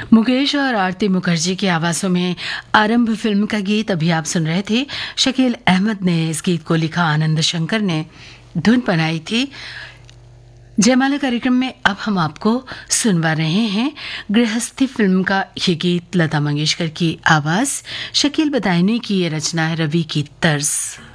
मुकेश और आरती मुखर्जी की आवाज़ों में आरंभ फिल्म का गीत अभी आप सुन रहे थे। शकील अहमद ने इस गीत को लिखा, आनंद शंकर ने धुन बनाई थी। जयमाला कार्यक्रम में अब हम आपको सुनवा रहे हैं गृहस्थी फिल्म का ये गीत। लता मंगेशकर की आवाज़, शकील बदायूनी की ये रचना है, रवि की तर्ज।